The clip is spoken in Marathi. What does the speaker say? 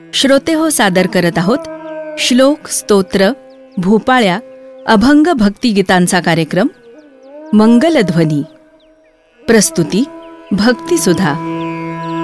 श्रोते हो, सादर करत आहोत श्लोक, स्तोत्र, भूपाळ्या, अभंग भक्तिगीतांचा कार्यक्रम मंगलध्वनी. प्रस्तुती भक्तिसुधा.